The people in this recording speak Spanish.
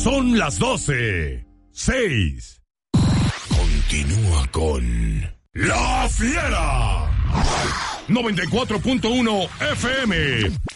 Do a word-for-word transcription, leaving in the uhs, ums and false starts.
Son las doce. Seis. Continúa con La Fiera. noventa y cuatro punto uno F M.